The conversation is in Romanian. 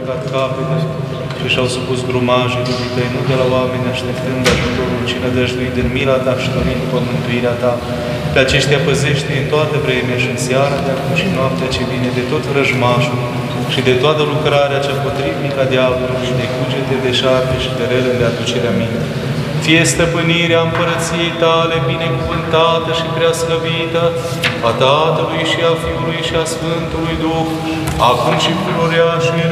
aruncat capete și și-au supus grumajii iubii tăi, nu de la oameni așteptând ajutorul, ci nădăjduit din mila ta și dorind după mântuirea ta. Pe aceștia păzește în toată vremea și în seara de acum și noaptea ce vine de tot vrăjmașul și de toată lucrarea cea potrivnică a diavolului și de cugete, de șarpe și de rele de aducerea minte. Fie stăpânirea împărăției tale binecuvântată și preaslăvită a Tatălui și a Fiului și a Sfântului Duh, acum și pururea și